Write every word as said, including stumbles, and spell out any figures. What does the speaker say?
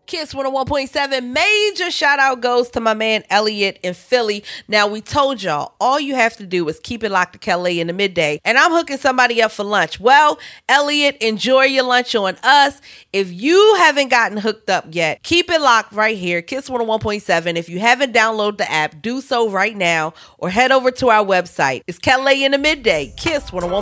Kiss one oh one point seven. Major shout out goes to my man Elliot in Philly. Now, we told y'all all you have to do is keep it locked to Kelly in the midday, and I'm hooking somebody up for lunch. Well, Elliot, enjoy your lunch on us. If you haven't gotten hooked up yet, keep it locked right here, Kiss one oh one point seven. If you haven't downloaded the app, do so right now or head over to our website. It's Kelly in the midday, Kiss one oh one.